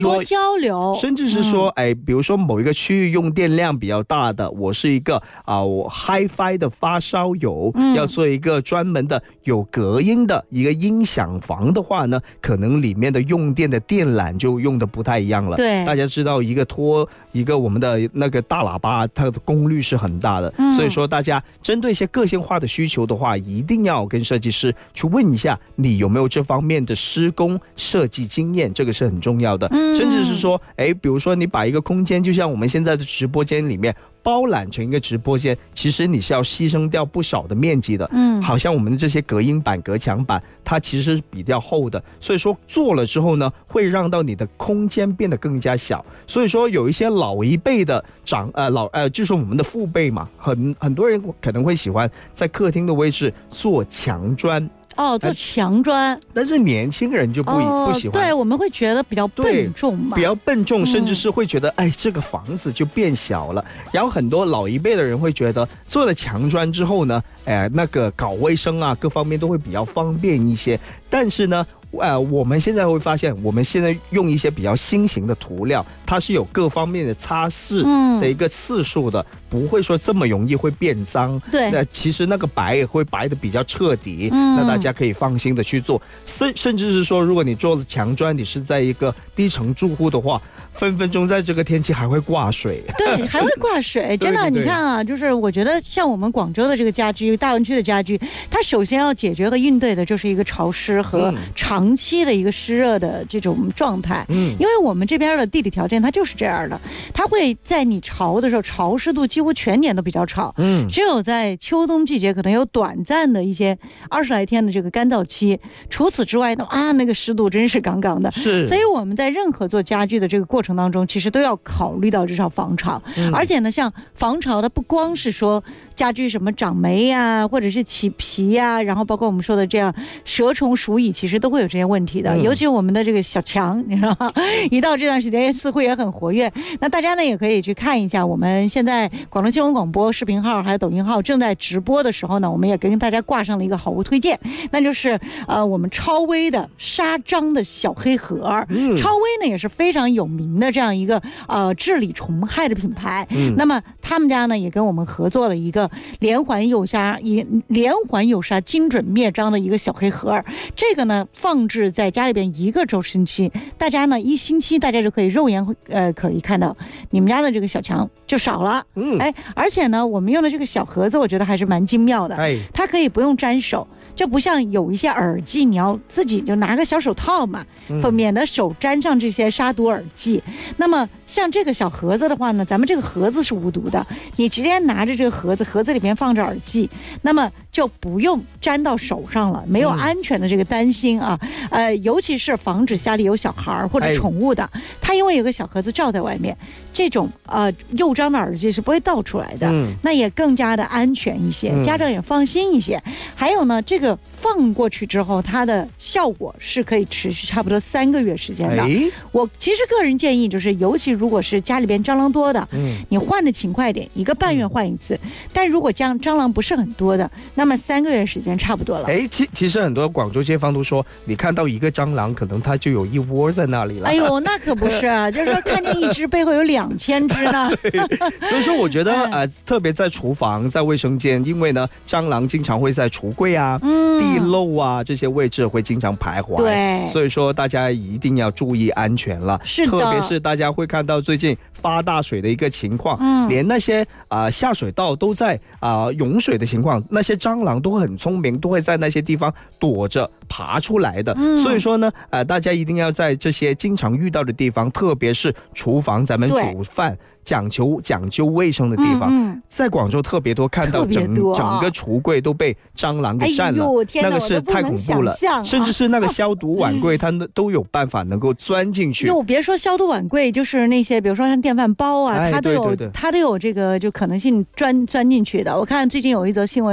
多交流， 甚至是说，比如说某一个区域用电量比较大的，我是一个我 Hi-Fi 的发烧友，要做一个专门的有隔音的一个音响房的话呢，可能里面的用电的电缆就用的不太一样了。 对， 大家知道一个我们的那个大喇叭，它的功率是很大的，所以说大家针对一些个性化的需求的话，一定要跟设计师去问一下，你有没有这方面的施工设计经验，这个是很重要的。甚至是说，比如说你把一个空间，就像我们现在的直播间里面包揽成一个直播间，其实你是要牺牲掉不少的面积的。好像我们的这些隔音板、隔墙板，它其实是比较厚的，所以说做了之后呢，会让到你的空间变得更加小。所以说有一些老一辈的就是我们的父辈嘛，很多人可能会喜欢在客厅的位置做墙砖。 做墙砖， 但是年轻人就不喜欢。 对，我们会觉得比较笨重嘛， 比较笨重，甚至是会觉得，这个房子就变小了。然后很多老一辈的人会觉得，做了墙砖之后呢，那个搞卫生啊，各方面都会比较方便一些。但是呢，我们现在会发现，我们现在用一些比较新型的涂料，它是有各方面的擦拭的一个次数的，不会说这么容易会变脏。 对， 那其实那个白也会白的比较彻底，那大家可以放心的去做。甚至是说，如果你做墙砖，你是在一个低层住户的话，分分钟在这个天气还会挂水。 对，还会挂水，真的。你看啊，就是我觉得像我们广州的这个家居，大湾区的家居，它首先要解决和应对的就是一个潮湿和长期的一个湿热的这种状态。因为我们这边的地理条件它就是这样的，它会在你潮的时候，潮湿度几乎全年都比较潮。只有在秋冬季节可能有短暂的一些20来天的这个干燥期，除此之外呢，那个湿度真是杠杠的。 是， 所以我们在任何做家具的这个过程当中，其实都要考虑到这场防潮。而且呢，像防潮它不光是说家居什么长霉呀，或者是起皮呀，然后包括我们说的这样蛇虫鼠蚁，其实都会有这些问题的。尤其我们的这个小强，你知道吗？一到这段时间似乎也很活跃。那大家呢也可以去看一下，我们现在广东新闻广播视频号还有抖音号正在直播的时候呢，我们也跟大家挂上了一个好物推荐，那就是我们超威的杀蟑的小黑盒。超威呢也是非常有名的这样一个治理虫害的品牌。那么他们家呢也跟我们合作了一个连环有杀精准灭蟑的一个小黑盒。这个呢放置在家里边1个周星期，大家呢1星期大家就可以肉眼可以看到你们家的这个小强就少了。而且呢我们用的这个小盒子我觉得还是蛮精妙的，它可以不用沾手，就不像有一些耳机你要自己就拿个小手套嘛，免得手沾上这些杀毒耳剂。那么像这个小盒子的话呢，咱们这个盒子是无毒的，你直接拿着这个盒子里面放着耳机，那么就不用沾到手上了，没有安全的这个担心啊。尤其是防止家里有小孩或者宠物的，它因为有个小盒子罩在外面，这种诱蟑的耳机是不会倒出来的，那也更加的安全一些，家长也放心一些。还有呢，这个放过去之后，它的效果是可以持续差不多3个月时间的。我其实个人建议就是，尤其如果是家里边蟑螂多的，你换的勤快点，1个半月换一次。但如果蟑螂不是很多的，那么3个月时间差不多了。 其实很多广州街坊都说，你看到1个蟑螂，可能它就有1窝在那里了。 那可不是啊，就是说看见1只背后有2000只呢。 所以说我觉得特别在厨房、在卫生间，因为呢蟑螂经常会在橱柜啊、地漏啊这些位置会经常徘徊。 对， 所以说大家一定要注意安全了。 是的， 特别是大家会看到最近发大水的一个情况，连那些下水道都在涌水的情况，那些蟑螂都很聪明，都会在那些地方躲着爬出来的。所以说呢大家一定要在这些经常遇到的地方，特别是厨房，咱们煮饭讲究卫生的地方，在广州特别多，看到整个橱柜都被蟑螂给占了，那个是太恐怖了。甚至是那个消毒碗柜，它都有办法能够钻进去。 别说消毒碗柜，就是那些比如说像电饭煲啊，它都有这个就可能性钻进去的。我看最近有一则新闻。